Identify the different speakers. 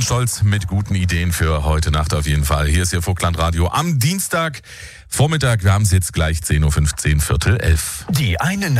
Speaker 1: Stolz mit guten Ideen für heute Nacht auf jeden Fall. Hier ist Ihr Vogtland-Radio am Dienstag Vormittag. Wir haben es jetzt gleich 10.15 Uhr, 10:45.
Speaker 2: Die einen